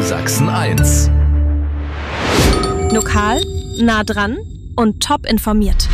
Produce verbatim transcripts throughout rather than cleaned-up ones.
Sachsen eins. Lokal, nah dran und top informiert.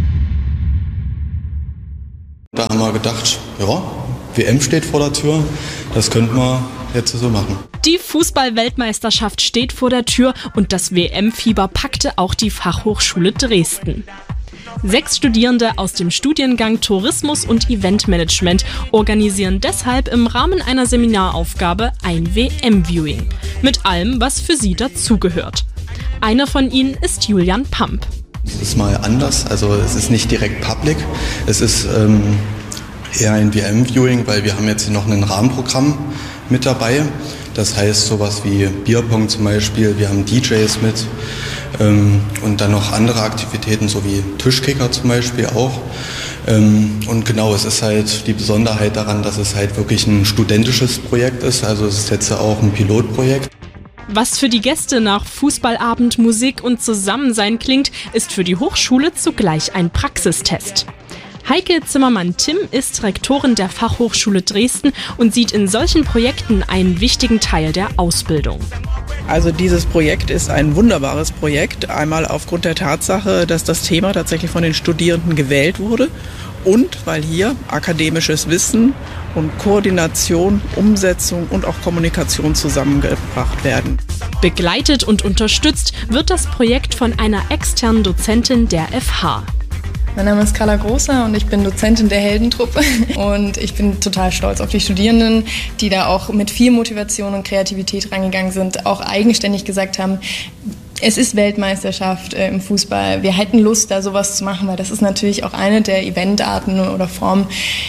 Da haben wir gedacht, ja, W M steht vor der Tür, das könnten wir jetzt so machen. Die Fußball-Weltmeisterschaft steht vor der Tür und das W M-Fieber packte auch die Fachhochschule Dresden. Sechs Studierende aus dem Studiengang Tourismus und Eventmanagement organisieren deshalb im Rahmen einer Seminaraufgabe ein W M-Viewing. Mit allem, was für sie dazugehört. Einer von ihnen ist Julian Pamp. Es ist mal anders, also es ist nicht direkt public, es ist ähm, eher ein W M-Viewing, weil wir haben jetzt hier noch ein Rahmenprogramm mit dabei. Das heißt sowas wie Bierpong zum Beispiel, wir haben D Js mit ähm, und dann noch andere Aktivitäten, so wie Tischkicker zum Beispiel auch. Ähm, und genau, es ist halt die Besonderheit daran, dass es halt wirklich ein studentisches Projekt ist, also es ist jetzt auch ein Pilotprojekt. Was für die Gäste nach Fußballabend, Musik und Zusammensein klingt, ist für die Hochschule zugleich ein Praxistest. Heike Zimmermann-Timm ist Rektorin der Fachhochschule Dresden und sieht in solchen Projekten einen wichtigen Teil der Ausbildung. Also dieses Projekt ist ein wunderbares Projekt, einmal aufgrund der Tatsache, dass das Thema tatsächlich von den Studierenden gewählt wurde und weil hier akademisches Wissen und Koordination, Umsetzung und auch Kommunikation zusammengebracht werden. Begleitet und unterstützt wird das Projekt von einer externen Dozentin der F H. Mein Name ist Carla Großer und ich bin Dozentin der Heldentruppe und ich bin total stolz auf die Studierenden, die da auch mit viel Motivation und Kreativität rangegangen sind, auch eigenständig gesagt haben, es ist Weltmeisterschaft äh, im Fußball, wir hätten Lust, da sowas zu machen, weil das ist natürlich auch eine der Eventarten oder Formen,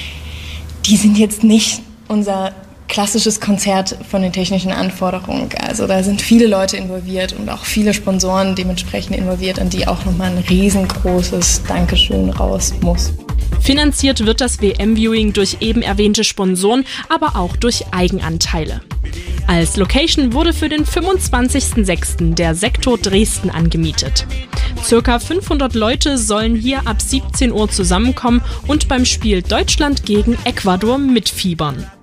die sind jetzt nicht unser klassisches Konzert von den technischen Anforderungen. Also da sind viele Leute involviert und auch viele Sponsoren dementsprechend involviert, an die auch nochmal ein riesengroßes Dankeschön raus muss. Finanziert wird das W M-Viewing durch eben erwähnte Sponsoren, aber auch durch Eigenanteile. Als Location wurde für den fünfundzwanzigsten sechsten der Sektor Dresden angemietet. Circa fünfhundert Leute sollen hier ab siebzehn Uhr zusammenkommen und beim Spiel Deutschland gegen Ecuador mitfiebern.